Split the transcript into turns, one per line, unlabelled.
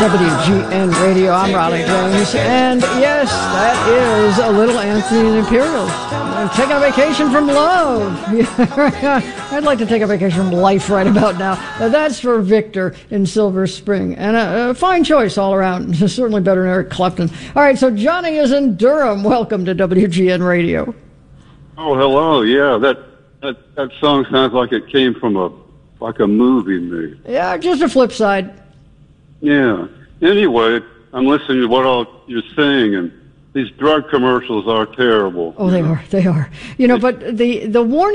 WGN Radio. I'm Ronnie James, and yes, that is a little Anthony and the Imperials. Taking a vacation from love. I'd like to take a vacation from life right about now. That's for Victor in Silver Spring, and a fine choice all around. Certainly better than Eric Clapton. All right, so Johnny is in Durham. Welcome to WGN Radio.
Oh, hello. Yeah, that song sounds like it came from a movie, maybe.
Yeah, just a flip side.
Yeah. Anyway, I'm listening to what all you're saying, and these drug commercials are terrible.
Oh, they are. They are. But the warning